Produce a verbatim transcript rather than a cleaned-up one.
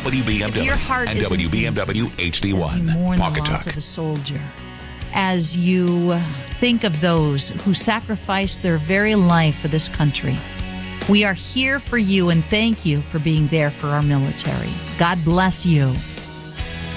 W B M W Your heart and isn't W B M W H D one. as you mourn the Pocket loss Talk. of a soldier, as you think of those who sacrificed their very life for this country. We are here for you, and thank you for being there for our military. God bless you.